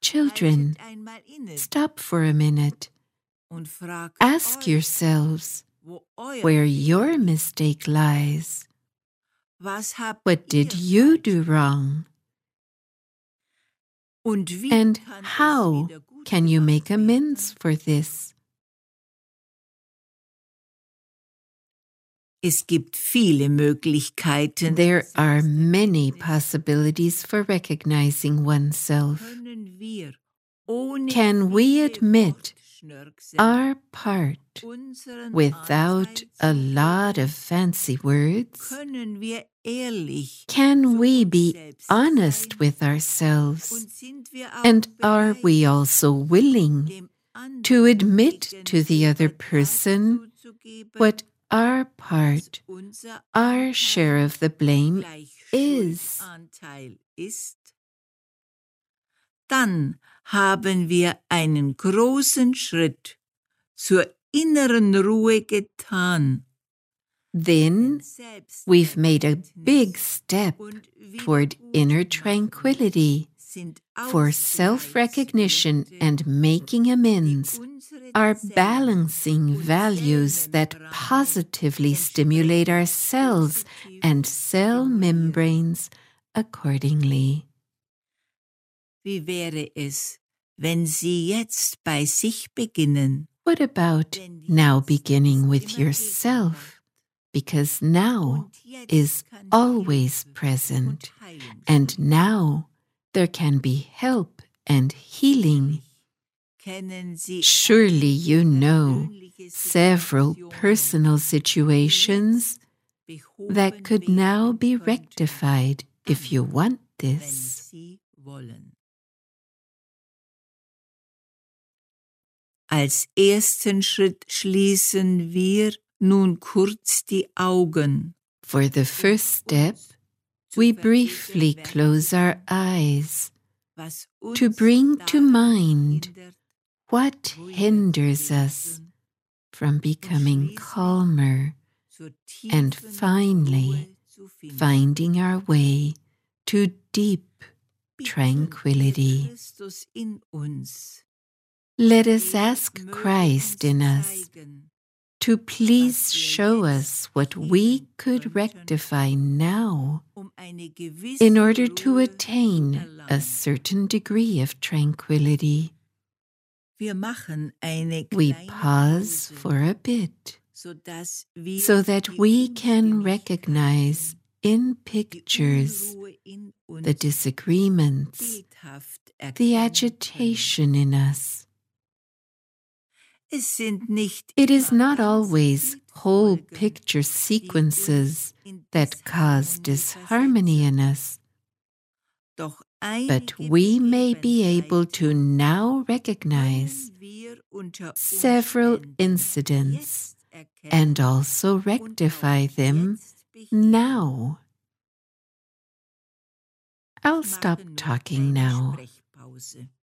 Children, stop for a minute. Ask yourselves where your mistake lies. What did you do wrong? And how can you make amends for this? Es gibt viele Möglichkeiten. There are many possibilities for recognizing oneself. Can we admit our part without a lot of fancy words? Can we be honest with ourselves? And are we also willing to admit to the other person what our part, our share of the blame is? Dann haben wir einen großen Schritt zur inneren Ruhe getan. Then we've made a big step toward inner tranquility, for self-recognition and making amends are balancing values that positively stimulate our cells and cell membranes accordingly. Wie wäre es, wenn Sie jetzt bei sich beginnen? What about now beginning with yourself? Because now is always present, and now there can be help and healing. Surely you know several personal situations that could now be rectified if you want this. Als ersten Schritt schließen wir nun kurz die Augen. For the first step, we briefly close our eyes to bring to mind what hinders us from becoming calmer and finally finding our way to deep tranquility. Let us ask Christ in us to please show us what we could rectify now in order to attain a certain degree of tranquility. We pause for a bit so that we can recognize in pictures the disagreements, the agitation in us. It is not always whole picture sequences that cause disharmony in us, but we may be able to now recognize several incidents and also rectify them now. I'll stop talking now.